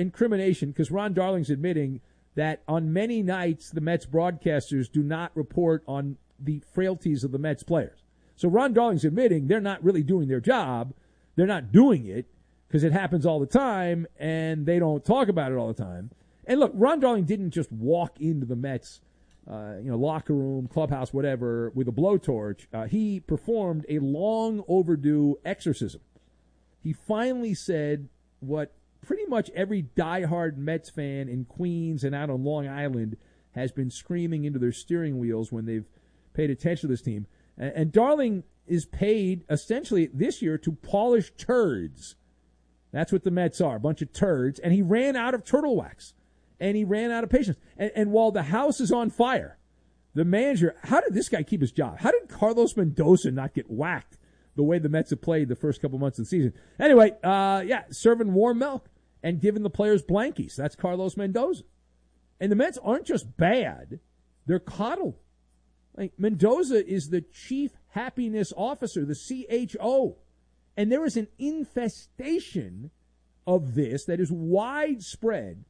incrimination because Ron Darling's admitting that on many nights the Mets broadcasters do not report on the frailties of the Mets players. So Ron Darling's admitting they're not really doing their job. They're not doing it because it happens all the time, and they don't talk about it all the time. And look, Ron Darling didn't just walk into the Mets locker room, clubhouse, whatever, with a blowtorch. He performed a long overdue exorcism. He finally said what pretty much every diehard Mets fan in Queens and out on Long Island has been screaming into their steering wheels when they've paid attention to this team. And Darling is paid essentially this year to polish turds. That's what the Mets are, a bunch of turds. And he ran out of turtle wax. And he ran out of patience. And while the house is on fire, the manager, how did this guy keep his job? How did Carlos Mendoza not get whacked the way the Mets have played the first couple months of the season? Anyway, serving warm milk and giving the players blankies. That's Carlos Mendoza. And the Mets aren't just bad. They're coddled. Like, Mendoza is the chief happiness officer, the CHO. And there is an infestation of this that is widespread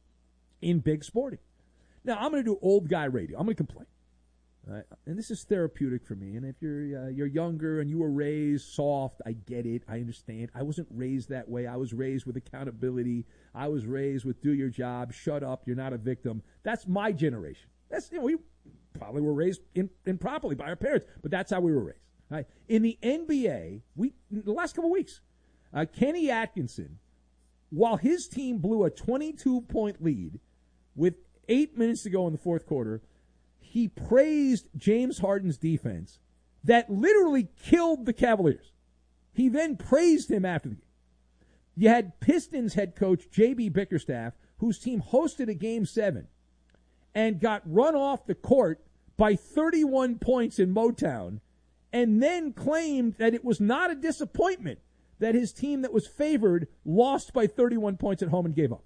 in big sporting. Now, I'm going to do old guy radio. I'm going to complain. And this is therapeutic for me. And if you're younger and you were raised soft, I get it. I understand. I wasn't raised that way. I was raised with accountability. I was raised with do your job, shut up, you're not a victim. That's my generation. We probably were raised improperly by our parents, but that's how we were raised. Right? In the NBA, the last couple of weeks, Kenny Atkinson, while his team blew a 22-point lead with 8 minutes to go in the fourth quarter, he praised James Harden's defense that literally killed the Cavaliers. He then praised him after the game. You had Pistons head coach J.B. Bickerstaff, whose team hosted a Game 7 and got run off the court by 31 points in Motown, and then claimed that it was not a disappointment that his team that was favored lost by 31 points at home and gave up.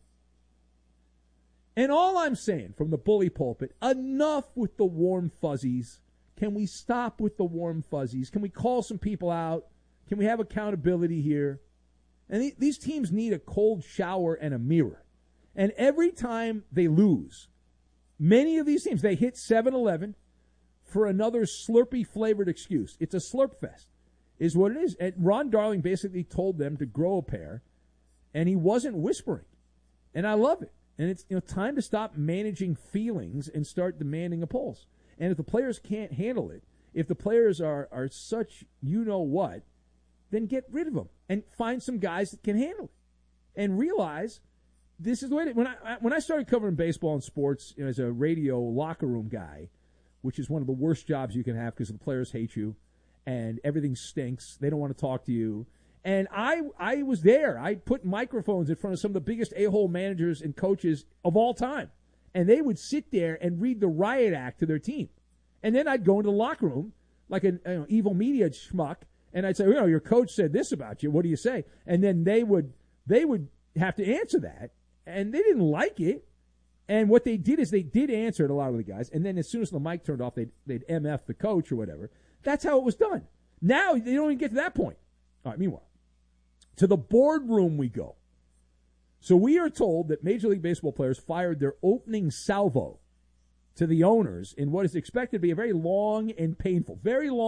And all I'm saying from the bully pulpit, enough with the warm fuzzies. Can we stop with the warm fuzzies? Can we call some people out? Can we have accountability here? And these teams need a cold shower and a mirror. And every time they lose, many of these teams, they hit 7-11 for another Slurpee-flavored excuse. It's a slurp fest, is what it is. And Ron Darling basically told them to grow a pair, and he wasn't whispering. And I love it. And it's time to stop managing feelings and start demanding a pulse. And if the players can't handle it, if the players are such you-know-what, then get rid of them and find some guys that can handle it. And realize this is the way it is. When I started covering baseball and sports as a radio locker room guy, which is one of the worst jobs you can have because the players hate you and everything stinks. They don't want to talk to you. And I was there. I put microphones in front of some of the biggest a-hole managers and coaches of all time. And they would sit there and read the riot act to their team. And then I'd go into the locker room like an evil media schmuck, and I'd say, your coach said this about you. What do you say? And then they would have to answer that. And they didn't like it. And what they did is they did answer it, a lot of the guys. And then as soon as the mic turned off, they'd MF the coach or whatever. That's how it was done. Now they don't even get to that point. All right, meanwhile, to the boardroom we go. So we are told that Major League Baseball players fired their opening salvo to the owners in what is expected to be a very long and painful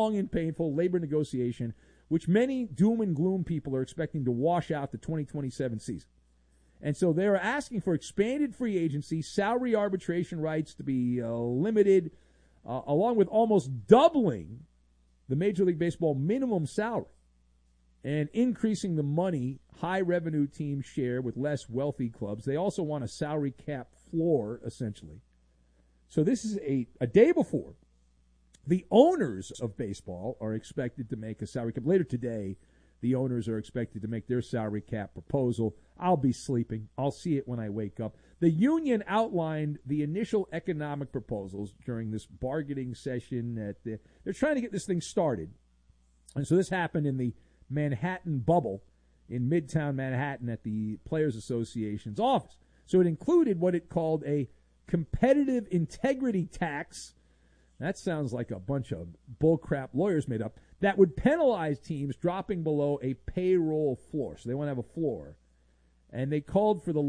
labor negotiation, which many doom and gloom people are expecting to wash out the 2027 season. And so they're asking for expanded free agency, salary arbitration rights to be limited, along with almost doubling the Major League Baseball minimum salary and increasing the money high-revenue teams share with less wealthy clubs. They also want a salary cap floor, essentially. So this is a day before the owners of baseball are expected to make a salary cap. Later today, the owners are expected to make their salary cap proposal. I'll be sleeping. I'll see it when I wake up. The union outlined the initial economic proposals during this bargaining session. They're trying to get this thing started. And so this happened in the Manhattan bubble in Midtown Manhattan at the Players Association's office. So it included what it called a competitive integrity tax. That sounds like a bunch of bullcrap lawyers made up. That would penalize teams dropping below a payroll floor. So they want to have a floor. And they called for the